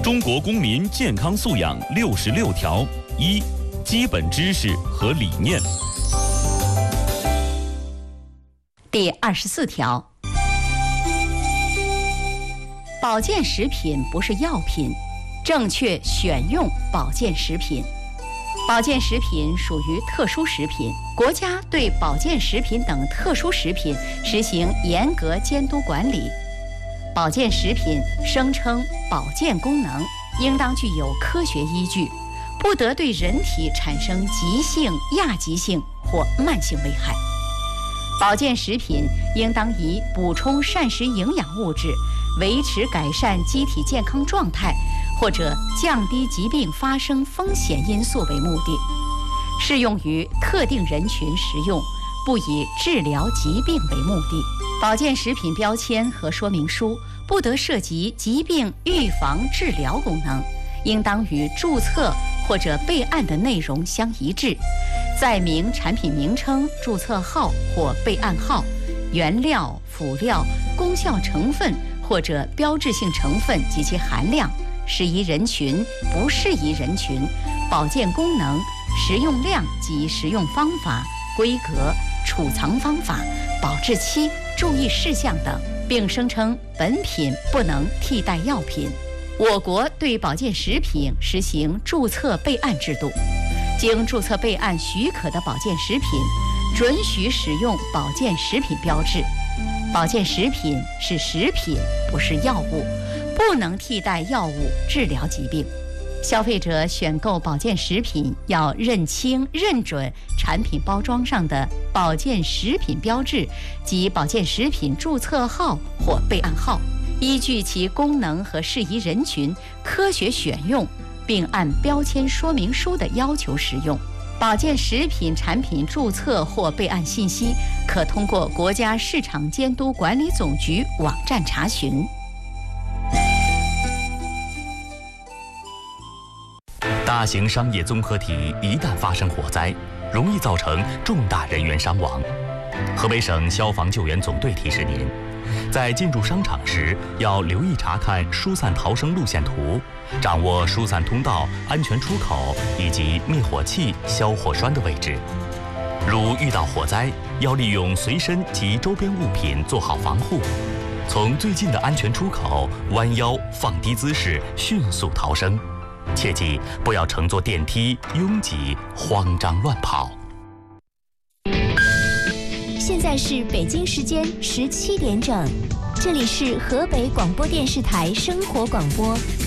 中国公民健康素养66条：1、基本知识和理念。 第24条，保健食品不是药品，正确选用保健食品。保健食品属于特殊食品，国家对保健食品等特殊食品实行严格监督管理。保健食品声称保健功能，应当具有科学依据，不得对人体产生急性、亚急性或慢性危害。保健食品应当以补充膳食营养物质、维持改善机体健康状态或者降低疾病发生风险因素为目的，适用于特定人群食用，不以治疗疾病为目的。保健食品标签和说明书不得涉及疾病预防治疗功能，应当与注册或者备案的内容相一致，载明产品名称、注册号或备案号、原料、辅料、功效成分或者标志性成分及其含量、适宜人群、不适宜人群、保健功能、食用量及食用方法、规格、储藏方法、保质期、注意事项等，并声称本品不能替代药品。我国对保健食品实行注册备案制度，经注册备案许可的保健食品准许使用保健食品标志。保健食品是食品，不是药物，不能替代药物治疗疾病。消费者选购保健食品要认清、认准产品包装上的保健食品标志及保健食品注册号或备案号，依据其功能和适宜人群科学选用，并按标签说明书的要求使用。保健食品产品注册或备案信息可通过国家市场监督管理总局网站查询。 大型商业综合体一旦发生火灾，容易造成重大人员伤亡。河北省消防救援总队提示您，在进入商场时要留意查看疏散逃生路线图，掌握疏散通道、安全出口以及灭火器、消火栓的位置。如遇到火灾，要利用随身及周边物品做好防护，从最近的安全出口弯腰放低姿势迅速逃生。切记不要乘坐电梯拥挤慌张乱跑。 现在是北京时间17点整，这里是河北广播电视台生活广播